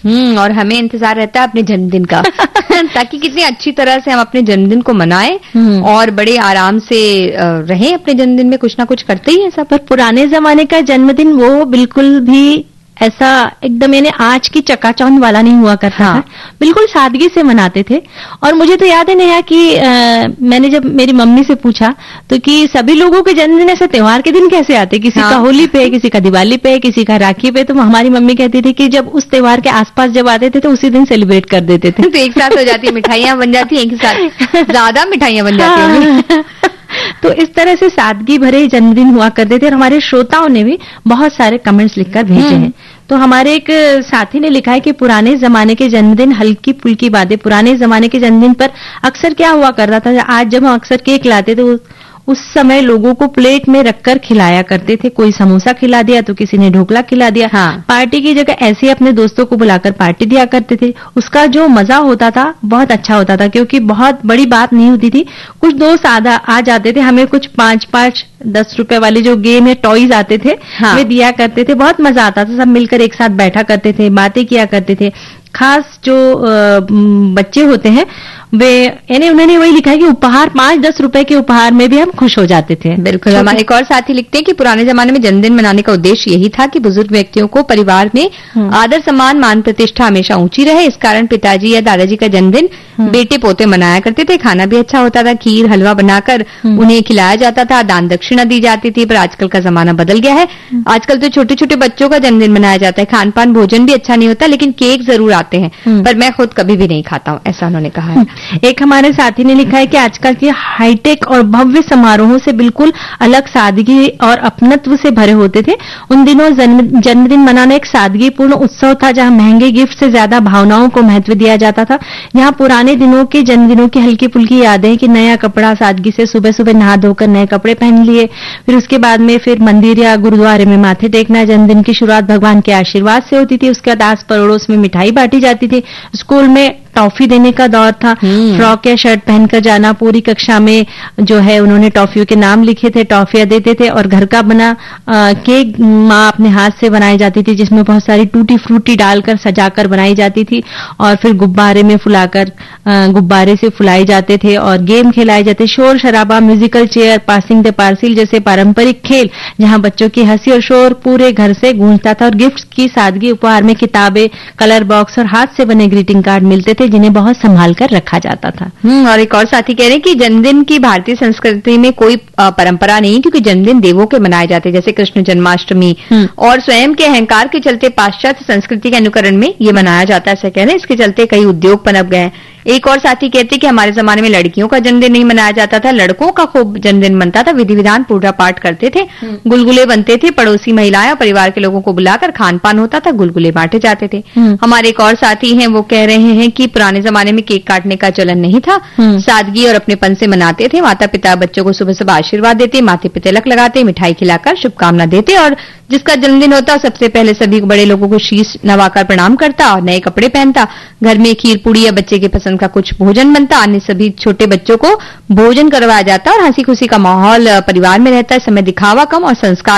और हमें इंतजार रहता है अपने जन्मदिन का ताकि कितनी अच्छी तरह से हम अपने जन्मदिन को मनाएं और बड़े आराम से रहें। अपने जन्मदिन में कुछ ना कुछ करते ही हैं सब। पर पुराने जमाने का जन्मदिन वो बिल्कुल भी ऐसा एकदम यानी आज की चकाचौंध वाला नहीं हुआ करता था। बिल्कुल सादगी से मनाते थे। और मुझे तो याद है नेहा कि मैंने जब मेरी मम्मी से पूछा तो कि सभी लोगों के जन्मदिन ऐसे त्योहार के दिन कैसे आते, किसी का होली पे, किसी का दिवाली पे, किसी का राखी पे, तो हमारी मम्मी कहती थी कि जब उस त्योहार के आसपास जब आते थे तो उसी दिन सेलिब्रेट कर देते थे। तो एक साथ हो जाती, मिठाइयां बन जाती, एक साथ ज्यादा मिठाइयां बन जाती। तो इस तरह से सादगी भरे जन्मदिन हुआ करते थे। और हमारे श्रोताओं ने भी बहुत सारे कमेंट्स लिखकर भेजे हैं। तो हमारे एक साथी ने लिखा है कि पुराने जमाने के जन्मदिन हल्की फुल्की बातें। पुराने जमाने के जन्मदिन पर अक्सर क्या हुआ करता था, आज जब हम अक्सर केक लाते थे उस समय लोगों को प्लेट में रखकर खिलाया करते थे। कोई समोसा खिला दिया तो किसी ने ढोकला खिला दिया। पार्टी की जगह ऐसे अपने दोस्तों को बुलाकर पार्टी दिया करते थे। उसका जो मजा होता था बहुत अच्छा होता था, क्योंकि बहुत बड़ी बात नहीं होती थी। कुछ दोस्त आ जाते थे, हमें कुछ 5-5 10 रुपए वाले जो गेम है टॉयज आते थे वे दिया करते थे। बहुत मजा आता था, सब मिलकर एक साथ बैठा करते थे, बातें किया करते थे। खास जो बच्चे होते हैं वे यानी उन्होंने वही लिखा है कि उपहार 5-10 रुपए के उपहार में भी हम खुश हो जाते थे। बिल्कुल। हमारे एक और साथी लिखते हैं कि पुराने जमाने में जन्मदिन मनाने का उद्देश्य यही था कि बुजुर्ग व्यक्तियों को परिवार में आदर सम्मान मान प्रतिष्ठा हमेशा ऊंची रहे। इस कारण पिताजी या दादाजी का जन्मदिन बेटे पोते मनाया करते थे। खाना भी अच्छा होता था, खीर हलवा बनाकर उन्हें खिलाया जाता था, दान दक्षिणा दी जाती थी। पर आजकल का जमाना बदल गया है। आजकल तो छोटे छोटे बच्चों का जन्मदिन मनाया जाता है। खान पान भोजन भी अच्छा नहीं होता, लेकिन केक जरूर आते हैं, पर मैं खुद कभी भी नहीं खाता हूँ, ऐसा उन्होंने कहा है। एक हमारे साथी ने लिखा है कि आजकल के हाईटेक और भव्य समारोहों से बिल्कुल अलग सादगी और अपनत्व से भरे होते थे। उन दिनों जन्मदिन मनाना एक सादगीपूर्ण उत्सव था, जहां महंगे गिफ्ट से ज्यादा भावनाओं को महत्व दिया जाता था। यहाँ पुराने दिनों के जन्मदिनों की हल्की फुल्की यादें कि नया कपड़ा, सादगी से सुबह सुबह नहा धोकर नए कपड़े पहन लिए, फिर उसके बाद में फिर मंदिर या गुरुद्वारे में माथे टेकना। जन्मदिन की शुरुआत भगवान के आशीर्वाद से होती थी। उसके बाद आस पड़ोस में मिठाई बांटी जाती थी। स्कूल में टॉफी देने का दौर था। फ्रॉक या शर्ट पहनकर जाना। पूरी कक्षा में जो है उन्होंने टॉफियों के नाम लिखे थे, टॉफियां देते थे। और घर का बना केक माँ अपने हाथ से बनाई जाती थी, जिसमें बहुत सारी टूटी फ्रूटी डालकर सजाकर बनाई जाती थी। और फिर गुब्बारे में फुलाकर गुब्बारे से फुलाए जाते थे और गेम खेलाए जाते। शोर शराबा, म्यूजिकल चेयर, पासिंग द पार्सिल जैसे पारंपरिक खेल, जहां बच्चों की हंसी और शोर पूरे घर से गूंजता था। और गिफ्ट की सादगी, उपहार में किताबें, कलर बॉक्स और हाथ से बने ग्रीटिंग कार्ड मिलते थे, जिन्हें बहुत संभाल कर रखा जाता था। और एक और साथी कह रहे हैं कि जन्मदिन की भारतीय संस्कृति में कोई परंपरा नहीं, क्योंकि जन्मदिन देवों के मनाए जाते, जैसे कृष्ण जन्माष्टमी, और स्वयं के अहंकार के चलते पाश्चात्य संस्कृति के अनुकरण में ये मनाया जाता है, ऐसा कह रहे हैं। इसके चलते कई उद्योग पनप गए हैं। एक और साथी कहते हैं कि हमारे जमाने में लड़कियों का जन्मदिन नहीं मनाया जाता था, लड़कों का खूब जन्मदिन बनता था। विधि विधान पूजा पाठ करते थे, गुलगुले बनते थे, पड़ोसी महिलाएं और परिवार के लोगों को बुलाकर खान पान होता था, गुलगुले बांटे जाते थे। हमारे एक और साथी हैं, वो कह रहे हैं कि पुराने जमाने में केक काटने का चलन नहीं था, सादगी और अपनेपन से मनाते थे। माता पिता बच्चों को सुबह सुबह आशीर्वाद देते, माथे पे तिलक लगाते, मिठाई खिलाकर शुभकामना देते, और जिसका जन्मदिन होता सबसे पहले सभी बड़े लोगों को शीश नवाकर प्रणाम करता और नए कपड़े पहनता। घर में खीर पूड़ी या बच्चे के पसंद का कुछ भोजन बनता। अन्य सभी छोटे बच्चों को भोजन करवाया जाता और हंसी खुशी का माहौल परिवार में रहता है। समय दिखावा कम और संस्कार